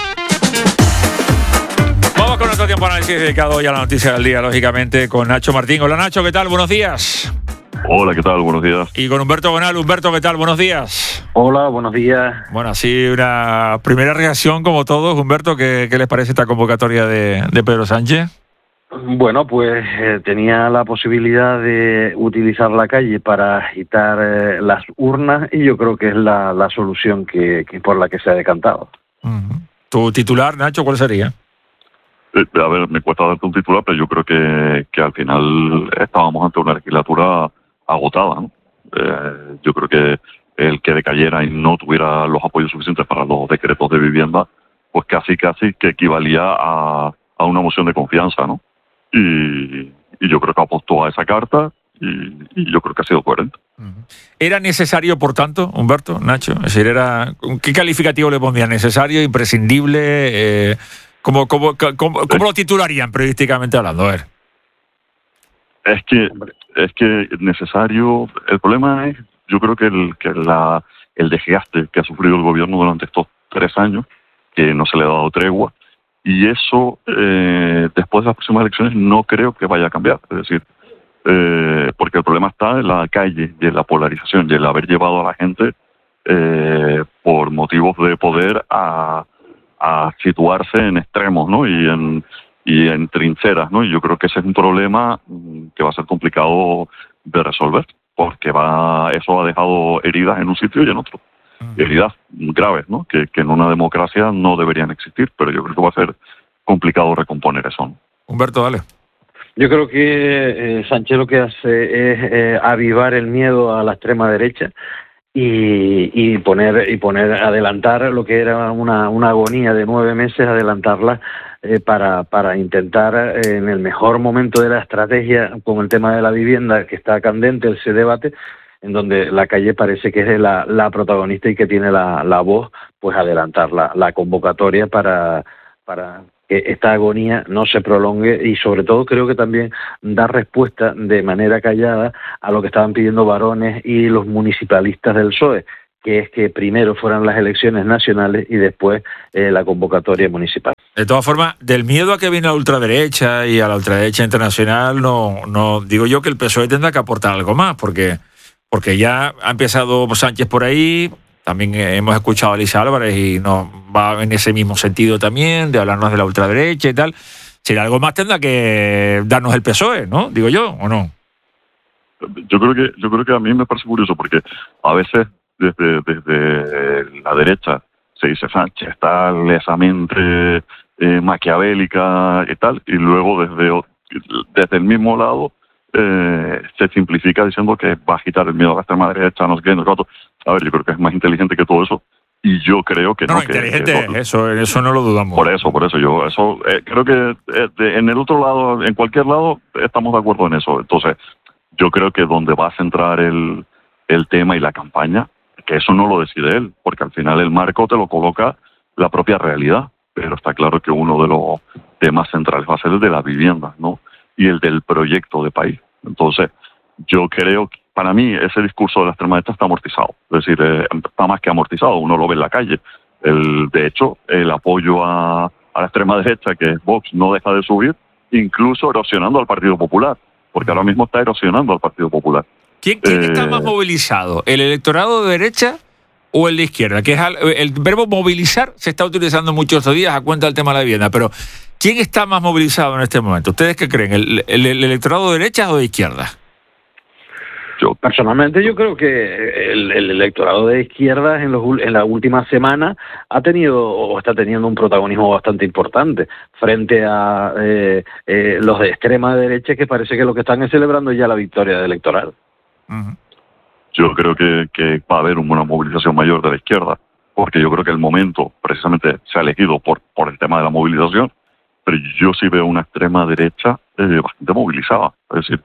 Vamos con nuestro tiempo de análisis dedicado hoy a la noticia del día, lógicamente, con Nacho Martín. Hola Nacho, ¿qué tal? Buenos días. Hola, ¿qué tal? Buenos días. Y con Humberto Gonal. Humberto, ¿qué tal? Buenos días. Hola, buenos días. Bueno, así una primera reacción como todos. Humberto, ¿qué les parece esta convocatoria de Pedro Sánchez? Bueno, pues tenía la posibilidad de utilizar la calle para agitar las urnas y yo creo que es la solución que por la que se ha decantado. ¿Tu titular, Nacho, cuál sería? A ver, me cuesta darte un titular, pero yo creo que al final estábamos ante una legislatura agotada, ¿no? Yo creo que el que decayera y no tuviera los apoyos suficientes para los decretos de vivienda, pues casi que equivalía a una moción de confianza, ¿no? Y yo creo que apostó a esa carta y yo creo que ha sido coherente. ¿Era necesario, por tanto, Humberto, Nacho? Es decir, ¿qué calificativo le pondría? ¿Necesario, imprescindible? ¿Cómo lo titularían periodísticamente hablando? A ver. Es que necesario. El problema es, yo creo que el desgaste que ha sufrido el gobierno durante estos 3 años, que no se le ha dado tregua, y eso después de las próximas elecciones no creo que vaya a cambiar. Es decir, porque el problema está en la calle y en la polarización y el haber llevado a la gente por motivos de poder a situarse en extremos, ¿no? Y en trincheras, ¿no? Y yo creo que ese es un problema que va a ser complicado de resolver, porque eso ha dejado heridas en un sitio y en otro. Heridas graves, ¿no? Que en una democracia no deberían existir, pero yo creo que va a ser complicado recomponer eso, ¿no? Humberto, dale. Yo creo que Sánchez lo que hace es avivar el miedo a la extrema derecha y poner adelantar lo que era una agonía de 9 meses, adelantarla para intentar en el mejor momento de la estrategia con el tema de la vivienda, que está candente ese debate, en donde la calle parece que es la protagonista y que tiene la voz, pues adelantar la convocatoria para que esta agonía no se prolongue, y sobre todo creo que también dar respuesta de manera callada a lo que estaban pidiendo varones y los municipalistas del PSOE, que es que primero fueran las elecciones nacionales y después la convocatoria municipal. De todas formas, del miedo a que viene la ultraderecha y a la ultraderecha internacional, no digo yo que el PSOE tendrá que aportar algo más, porque ya ha empezado Sánchez por ahí. También hemos escuchado a Elisa Álvarez y nos va en ese mismo sentido también, de hablarnos de la ultraderecha y tal. Si algo más tendrá que darnos el PSOE, ¿no? Digo yo, ¿o no? Yo creo que a mí me parece curioso, porque a veces desde la derecha se dice Sánchez está lesamente maquiavélica y tal, y luego desde el mismo lado se simplifica diciendo que va a agitar el miedo a la extrema derecha, no sé qué, no sé cuánto. A ver, yo creo que es más inteligente que todo eso, y yo creo que no. Inteligente, eso no lo dudamos. Por eso, yo creo que en el otro lado, en cualquier lado, estamos de acuerdo en eso. Entonces, yo creo que donde va a centrar el tema y la campaña, que eso no lo decide él, porque al final el marco te lo coloca la propia realidad, pero está claro que uno de los temas centrales va a ser el de la vivienda, ¿no? Y el del proyecto de país. Entonces, yo creo que para mí ese discurso de la extrema derecha está amortizado. Es decir, está más que amortizado, uno lo ve en la calle. De hecho, el apoyo a la extrema derecha, que es Vox, no deja de subir, incluso erosionando al Partido Popular, porque ahora mismo está erosionando al Partido Popular. ¿Quién está más movilizado? ¿El electorado de derecha o el de izquierda? Que es el verbo movilizar se está utilizando muchos estos días a cuenta del tema de la vivienda, pero ¿quién está más movilizado en este momento? ¿Ustedes qué creen? ¿El electorado de derecha o de izquierda? Personalmente yo creo que el electorado de izquierdas en la última semana ha tenido o está teniendo un protagonismo bastante importante frente a los de extrema derecha, que parece que lo que están es celebrando ya la victoria electoral. Uh-huh. Yo creo que va a haber una movilización mayor de la izquierda, porque yo creo que el momento precisamente se ha elegido por el tema de la movilización, pero yo sí veo una extrema derecha bastante movilizada. Es decir,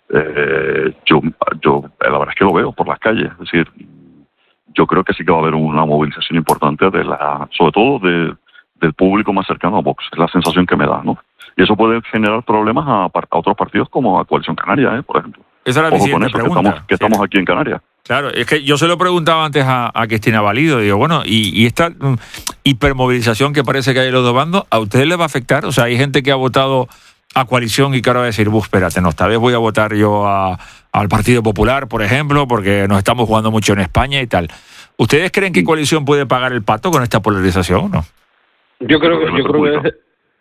yo la verdad es que lo veo por las calles. Es decir, yo creo que sí que va a haber una movilización importante sobre todo del público más cercano a Vox. Es la sensación que me da, ¿no? Y eso puede generar problemas a otros partidos como a Coalición Canaria, por ejemplo. Esa era mi siguiente pregunta. Que estamos aquí en Canarias. Claro, es que yo se lo preguntaba antes a Cristina Valido, digo, bueno, y esta hipermovilización que parece que hay en los dos bandos, ¿a ustedes les va a afectar? O sea, hay gente que ha votado a Coalición y que ahora va a decir, espérate, no, esta vez voy a votar yo al Partido Popular, por ejemplo, porque nos estamos jugando mucho en España y tal. ¿Ustedes creen que Coalición puede pagar el pato con esta polarización o no? Yo creo que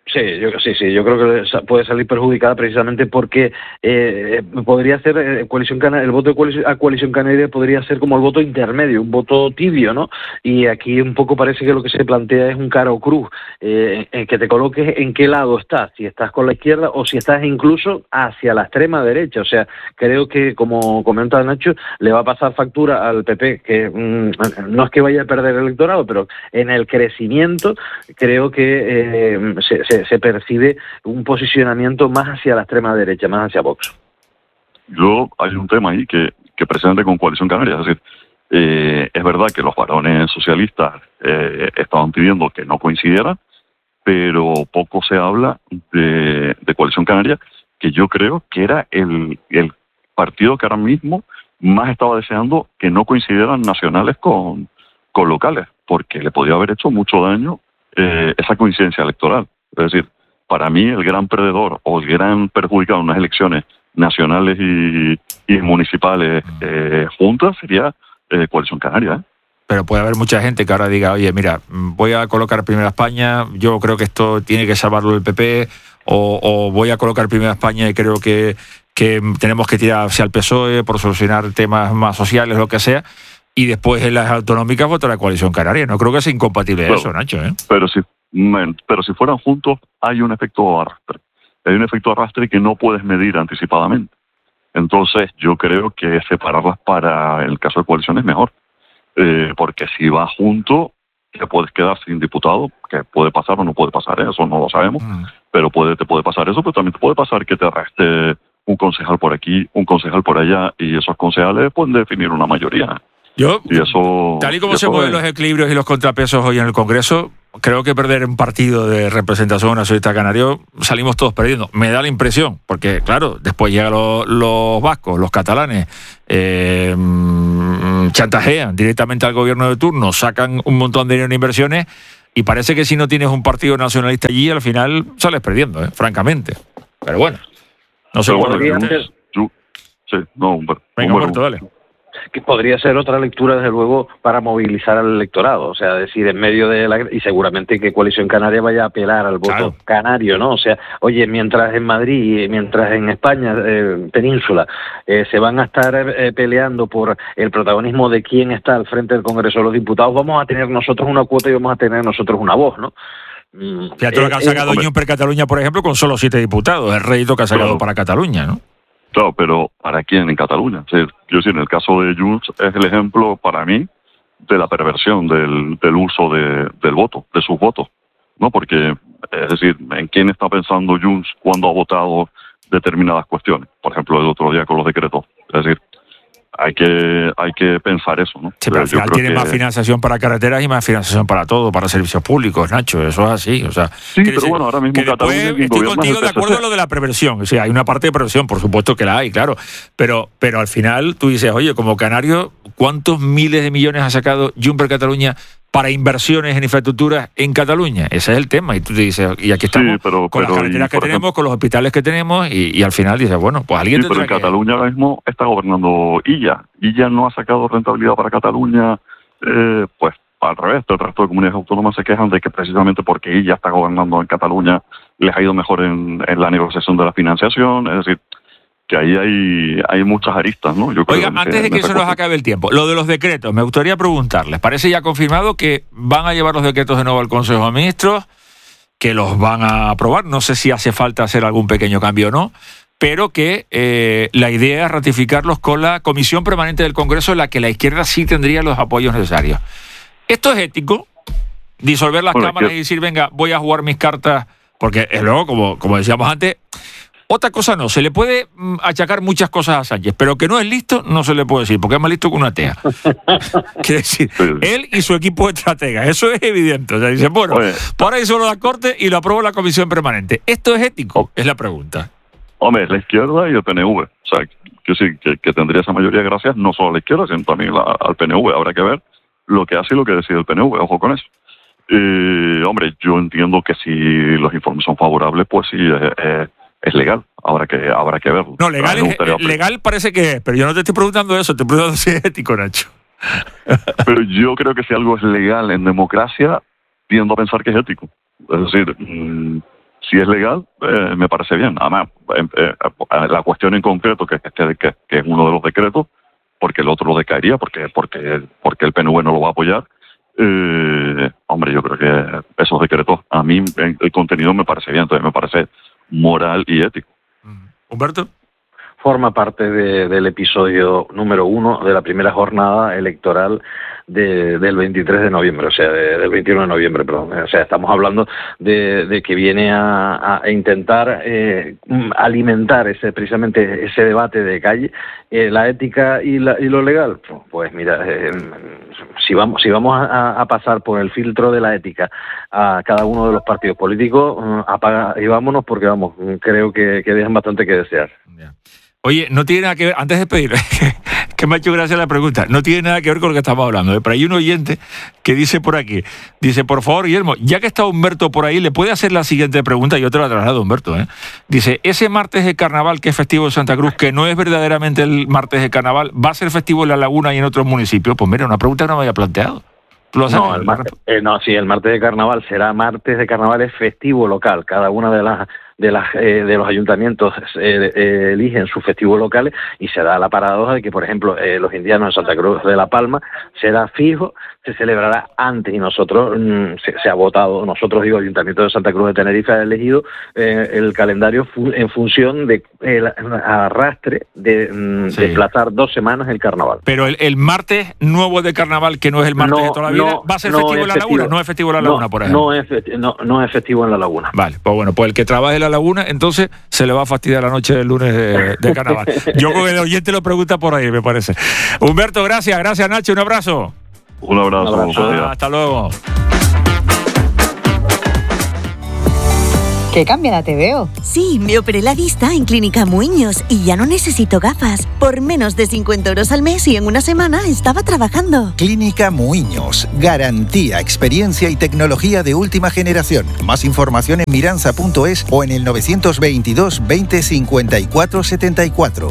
yo creo que puede salir perjudicada precisamente porque podría ser el voto a Coalición Canaria podría ser como el voto intermedio, un voto tibio, ¿no? Y aquí un poco parece que lo que se plantea es un cara o cruz, que te coloques en qué lado estás, si estás con la izquierda o si estás incluso hacia la extrema derecha. O sea, creo que, como comenta Nacho, le va a pasar factura al PP, que no es que vaya a perder el electorado, pero en el crecimiento creo que se percibe un posicionamiento más hacia la extrema derecha, más hacia Vox. Luego hay un tema ahí que precisamente con Coalición Canaria, es decir, es verdad que los varones socialistas estaban pidiendo que no coincidieran, pero poco se habla de Coalición Canaria, que yo creo que era el partido que ahora mismo más estaba deseando que no coincidieran nacionales con locales, porque le podía haber hecho mucho daño esa coincidencia electoral. Es decir, para mí el gran perdedor o el gran perjudicado en unas elecciones nacionales y municipales juntas sería Coalición Canaria. Pero puede haber mucha gente que ahora diga, oye, mira, voy a colocar Primera España, yo creo que esto tiene que salvarlo el PP, o voy a colocar Primera España y creo que tenemos que tirar hacia el PSOE por solucionar temas más sociales, lo que sea, y después en las autonómicas votar la Coalición Canaria. No creo que sea incompatible eso, Nacho, ¿eh? Pero si fueran juntos, hay un efecto arrastre. Hay un efecto arrastre que no puedes medir anticipadamente. Entonces, yo creo que separarlas para el caso de Coalición es mejor. porque si vas junto te puedes quedar sin diputado, que puede pasar o no puede pasar, eso no lo sabemos, pero te puede pasar eso, pero también te puede pasar que te reste un concejal por aquí, un concejal por allá, y esos concejales pueden definir una mayoría. Tal y como se mueven los equilibrios y los contrapesos hoy en el Congreso, creo que perder un partido de representación nacionalista canario salimos todos perdiendo. Me da la impresión, porque claro, después llegan los vascos, los catalanes, chantajean directamente al gobierno de turno, sacan un montón de dinero en inversiones, y parece que si no tienes un partido nacionalista allí, al final sales perdiendo, francamente. Pero bueno, no sé. Venga, Humberto, dale. Que podría ser otra lectura, desde luego, para movilizar al electorado, o sea, decir, en medio de la... Y seguramente que Coalición Canaria vaya a apelar al voto canario, ¿no? O sea, oye, mientras en Madrid, mientras en España, península, se van a estar peleando por el protagonismo de quién está al frente del Congreso de los Diputados, vamos a tener nosotros una cuota y vamos a tener nosotros una voz, ¿no? Fíjate lo que ha sacado Junts per Catalunya, por ejemplo, con solo 7 diputados, el rédito que ha sacado para Cataluña, ¿no? Claro, pero ¿para quién en Cataluña? O sea, yo sí, en el caso de Junts es el ejemplo para mí de la perversión del uso del voto, de sus votos, ¿no? Porque, es decir, ¿en quién está pensando Junts cuando ha votado determinadas cuestiones? Por ejemplo, el otro día con los decretos. Es decir, hay que pensar eso, ¿no? Sí, pero al final tiene más financiación para carreteras y más financiación para todo, para servicios públicos, Nacho, eso es así, o sea... Sí, pero bueno, ahora mismo Cataluña... Estoy contigo de acuerdo en lo de la perversión, o sea, hay una parte de perversión, por supuesto que la hay, claro, pero al final tú dices, oye, como canario, ¿cuántos miles de millones ha sacado Junts per Catalunya para inversiones en infraestructuras en Cataluña? Ese es el tema, y tú te dices, y aquí estamos con las carreteras que tenemos, con los hospitales que tenemos, y al final dices, bueno, pues alguien tendrá que... pero en Cataluña ahora mismo está gobernando Illa no ha sacado rentabilidad para Cataluña, pues al revés, el resto de comunidades autónomas se quejan de que precisamente porque Illa está gobernando en Cataluña les ha ido mejor en la negociación de la financiación, es decir, que ahí hay muchas aristas, ¿no? Yo creo. Oiga, antes de que se nos acabe el tiempo, lo de los decretos, me gustaría preguntarles, parece ya confirmado que van a llevar los decretos de nuevo al Consejo de Ministros, que los van a aprobar, no sé si hace falta hacer algún pequeño cambio o no, pero que la idea es ratificarlos con la Comisión Permanente del Congreso, en la que la izquierda sí tendría los apoyos necesarios. ¿Esto es ético? Disolver las cámaras y decir, venga, voy a jugar mis cartas, porque luego, como decíamos antes, otra cosa no, se le puede achacar muchas cosas a Sánchez, pero que no es listo, no se le puede decir, porque es más listo que una tea. Quiere decir, él y su equipo de estrategas, eso es evidente. O sea, dicen, bueno, por ahí solo la Corte y lo aprobó la Comisión Permanente. ¿Esto es ético? Es la pregunta. Hombre, la izquierda y el PNV. O sea, que sí, que tendría esa mayoría gracias no solo a la izquierda, sino también al PNV. Habrá que ver lo que hace y lo que decide el PNV. Ojo con eso. Hombre, yo entiendo que si los informes son favorables, pues sí, es legal. Habrá que verlo. No, legal parece que es, pero yo no te estoy preguntando eso, te estoy preguntando si es ético, Nacho. Pero yo creo que si algo es legal en democracia, tiendo a pensar que es ético. Es decir, si es legal, me parece bien. Además, la cuestión en concreto, que es uno de los decretos, porque el otro lo decaería, porque el PNV no lo va a apoyar. Hombre, yo creo que esos decretos, a mí el contenido me parece bien, entonces me parece moral y ético. ¿Humberto? Forma parte del episodio número 1 de la primera jornada electoral del 23 de noviembre, o sea, del 21 de noviembre, perdón. O sea, estamos hablando de que viene a intentar alimentar precisamente ese debate de calle, la ética y lo legal. Pues mira, si vamos a pasar por el filtro de la ética a cada uno de los partidos políticos, apaga y vámonos, porque vamos, creo que dejan bastante que desear. Oye, no tiene nada que ver, antes de pedir, que me ha hecho gracia la pregunta, no tiene nada que ver con lo que estamos hablando, pero hay un oyente que dice por aquí, dice, por favor, Guillermo, ya que está Humberto por ahí, le puede hacer la siguiente pregunta, yo te la traslado, Humberto, Dice, ese martes de carnaval que es festivo en Santa Cruz, que no es verdaderamente el martes de carnaval, ¿va a ser festivo en La Laguna y en otros municipios? Pues mira, una pregunta que no me había planteado. No, el martes de carnaval será martes de carnaval, es festivo local. Cada una de los ayuntamientos eligen sus festivos locales, y se da la paradoja de que, por ejemplo, los indianos de Santa Cruz de la Palma será fijo, se celebrará antes, y nosotros se ha votado, nosotros digo, Ayuntamiento de Santa Cruz de Tenerife ha elegido el calendario en función de el arrastre de desplazar 2 semanas el carnaval. Pero el martes nuevo de carnaval, que no es el martes de toda la vida, ¿va a ser festivo en la Laguna? No es festivo en la Laguna, por ejemplo. No es festivo en la Laguna. Vale, pues bueno, pues el que trabaje en la Laguna, entonces se le va a fastidiar la noche del lunes de carnaval. Yo con el oyente lo pregunta por ahí, me parece. Humberto, gracias Nacho, un abrazo. Un abrazo. Hasta luego. ¿Qué cambia te veo? Sí, me operé la vista en Clínica Muiños y ya no necesito gafas. Por menos de 50 euros al mes y en una semana estaba trabajando. Clínica Muiños. Garantía, experiencia y tecnología de última generación. Más información en miranza.es o en el 922 20 54 74.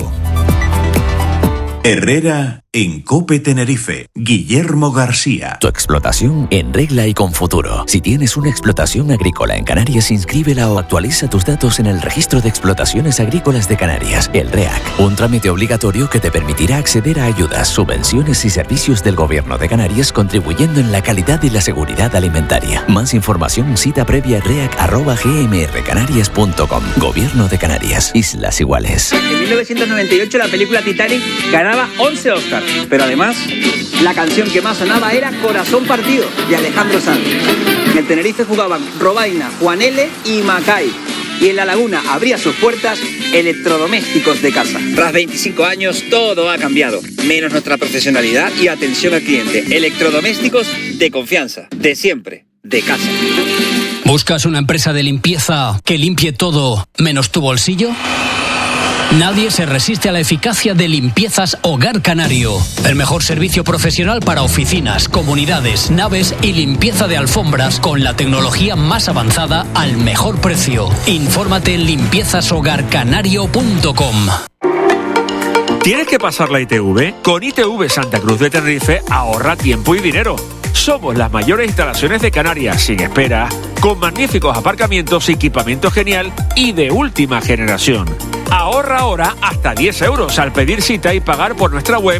Herrera en COPE Tenerife. Guillermo García. Tu explotación en regla y con futuro. Si tienes una explotación agrícola en Canarias, inscríbela o actualiza tus datos en el Registro de Explotaciones Agrícolas de Canarias, el REAC. Un trámite obligatorio que te permitirá acceder a ayudas, subvenciones y servicios del Gobierno de Canarias, contribuyendo en la calidad y la seguridad alimentaria. Más información, cita previa reac@gmrcanarias.com. Gobierno de Canarias. Islas Iguales. En 1998 la película Titanic ganaba 11 Oscars, pero además la canción que más sonaba era Corazón Partido, de Alejandro Sanz. En el Tenerife jugaban Robaina, Juan L. y Macay. Y en La Laguna abría sus puertas Electrodomésticos de Casa. Tras 25 años todo ha cambiado, menos nuestra profesionalidad y atención al cliente. Electrodomésticos de confianza, de siempre, de casa. ¿Buscas una empresa de limpieza que limpie todo menos tu bolsillo? Nadie se resiste a la eficacia de Limpiezas Hogar Canario. El mejor servicio profesional para oficinas, comunidades, naves y limpieza de alfombras con la tecnología más avanzada al mejor precio. Infórmate en limpiezashogarcanario.com. ¿Tienes que pasar la ITV? Con ITV Santa Cruz de Tenerife ahorra tiempo y dinero. Somos las mayores instalaciones de Canarias, sin espera, con magníficos aparcamientos, equipamiento genial y de última generación. Ahorra ahora hasta 10 euros al pedir cita y pagar por nuestra web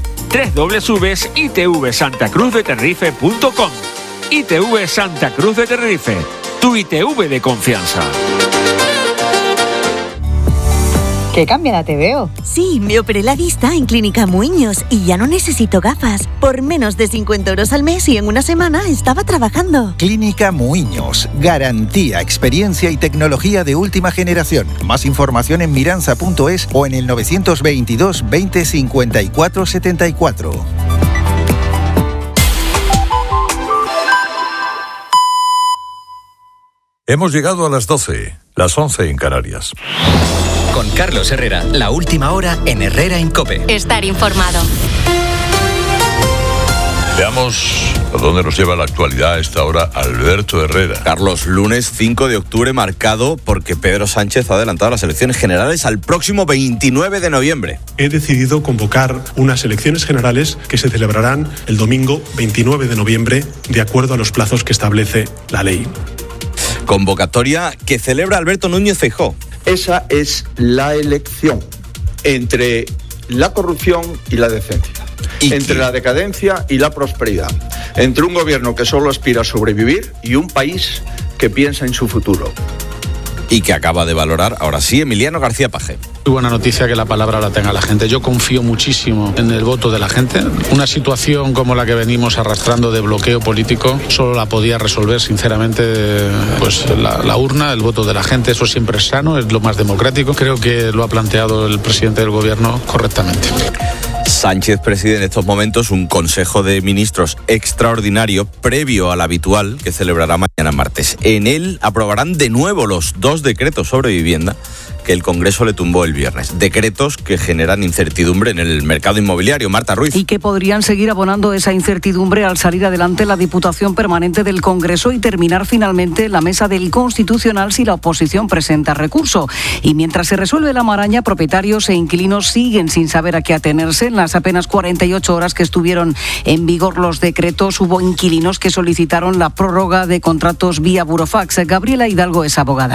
www.itvsantacruzdetenerife.com. ITV Santa Cruz de Tenerife, tu ITV de confianza. ¿Qué cambia te veo? Sí, me operé la vista en Clínica Muiños y ya no necesito gafas. Por menos de 50 euros al mes y en una semana estaba trabajando. Clínica Muiños. Garantía, experiencia y tecnología de última generación. Más información en miranza.es o en el 922 20 54 74. Hemos llegado a las 12, las 11 en Canarias. Con Carlos Herrera, la última hora en Herrera en COPE. Estar informado. Veamos a dónde nos lleva la actualidad a esta hora Alberto Herrera. Carlos, lunes 5 de octubre marcado porque Pedro Sánchez ha adelantado las elecciones generales al próximo 29 de noviembre. He decidido convocar unas elecciones generales que se celebrarán el domingo 29 de noviembre de acuerdo a los plazos que establece la ley. Convocatoria que celebra Alberto Núñez Feijóo. Esa es la elección entre la corrupción y la decencia, entre la decadencia y la prosperidad, entre un gobierno que solo aspira a sobrevivir y un país que piensa en su futuro. Y que acaba de valorar, ahora sí, Emiliano García Paje. Muy buena noticia que la palabra la tenga la gente. Yo confío muchísimo en el voto de la gente. Una situación como la que venimos arrastrando de bloqueo político solo la podía resolver, sinceramente, pues la urna, el voto de la gente. Eso siempre es sano, es lo más democrático. Creo que lo ha planteado el presidente del gobierno correctamente. Sánchez preside en estos momentos un Consejo de Ministros extraordinario previo al habitual que celebrará mañana martes. En él aprobarán de nuevo los 2 decretos sobre vivienda que el Congreso le tumbó el viernes. Decretos que generan incertidumbre en el mercado inmobiliario. Marta Ruiz. Y que podrían seguir abonando esa incertidumbre al salir adelante la Diputación Permanente del Congreso y terminar finalmente la mesa del Constitucional si la oposición presenta recurso. Y mientras se resuelve la maraña, propietarios e inquilinos siguen sin saber a qué atenerse. En las apenas 48 horas que estuvieron en vigor los decretos, hubo inquilinos que solicitaron la prórroga de contratos vía burofax. Gabriela Hidalgo es abogada.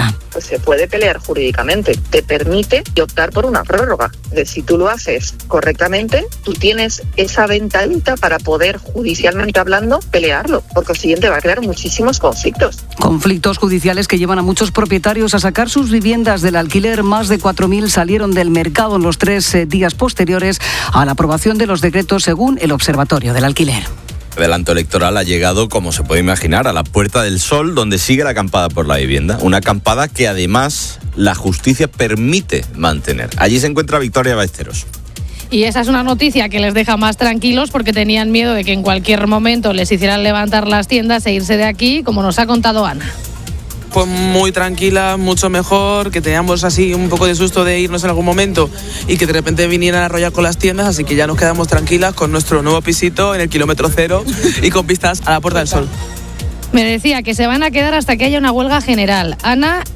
pues se puede pelear jurídicamente. Te permite optar por una prórroga. Si tú lo haces correctamente, tú tienes esa ventanita para poder, judicialmente hablando, pelearlo. Por consiguiente, va a crear muchísimos conflictos. Conflictos judiciales que llevan a muchos propietarios a sacar sus viviendas del alquiler. Más de 4.000 salieron del mercado en los 3 días posteriores a la aprobación de los decretos, según el Observatorio del Alquiler. El adelanto electoral ha llegado, como se puede imaginar, a la Puerta del Sol, donde sigue la acampada por la vivienda. Una acampada que además la justicia permite mantener. Allí se encuentra Victoria Ballesteros. Y esa es una noticia que les deja más tranquilos porque tenían miedo de que en cualquier momento les hicieran levantar las tiendas e irse de aquí, como nos ha contado Ana. Pues muy tranquila, mucho mejor, que teníamos así un poco de susto de irnos en algún momento y que de repente vinieran a arrollar con las tiendas, así que ya nos quedamos tranquilas con nuestro nuevo pisito en el kilómetro 0 y con vistas a la Puerta del Sol. Me decía que se van a quedar hasta que haya una huelga general. Ana